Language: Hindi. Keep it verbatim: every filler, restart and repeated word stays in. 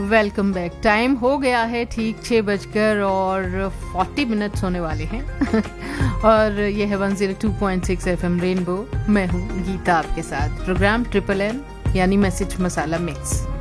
Welcome back. टाइम हो गया है ठीक छः बजकर और फोर्टी मिनट्स होने वाले हैं और ये है one zero two point six FM rainbow. मैं हूँ गीता आपके साथ। प्रोग्राम ट्रिपल एन यानी मैसेज मसाला मिक्स।